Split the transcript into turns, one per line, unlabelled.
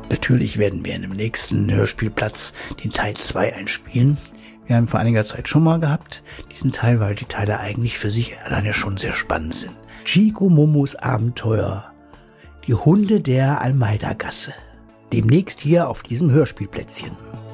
Natürlich werden wir in dem nächsten Hörspielplatz den Teil 2 einspielen. Wir haben vor einiger Zeit schon mal gehabt, diesen Teil, weil die Teile eigentlich für sich alleine schon sehr spannend sind. Chico Momos Abenteuer. Die Hunde der Almeida-Gasse. Demnächst hier auf diesem Hörspielplätzchen.